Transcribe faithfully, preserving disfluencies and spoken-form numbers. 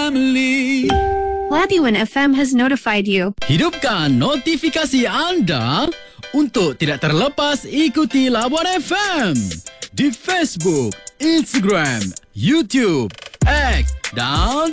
family. Labuan F M has notified you. Hidupkan notifikasi anda untuk tidak terlepas ikuti Labuan F M di Facebook, Instagram, YouTube, X dan